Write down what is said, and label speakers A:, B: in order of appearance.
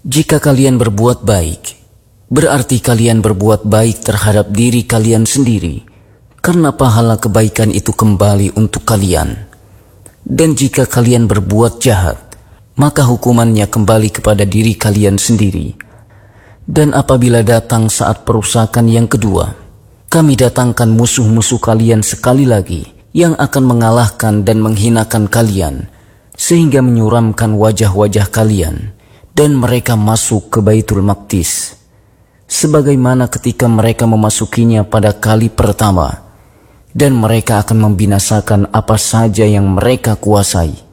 A: Jika kalian berbuat baik, berarti kalian berbuat baik terhadap diri kalian sendiri, karena pahala kebaikan itu kembali untuk kalian. Dan jika kalian berbuat jahat, maka hukumannya kembali kepada diri kalian sendiri. Dan apabila datang saat perusakan yang kedua, kami datangkan musuh-musuh kalian sekali lagi, yang akan mengalahkan dan menghinakan kalian, sehingga menyuramkan wajah-wajah kalian, dan mereka masuk ke Baitul Maqdis, sebagaimana ketika mereka memasukinya pada kali pertama, dan mereka akan membinasakan apa saja yang mereka kuasai.